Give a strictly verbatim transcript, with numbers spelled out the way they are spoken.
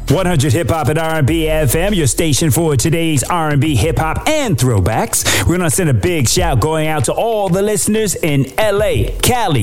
one hundred Hip Hop and R and B F M, your station for today's R and B, hip hop, and throwbacks. We're going to send a big shout going out to all the listeners in L A, Cali,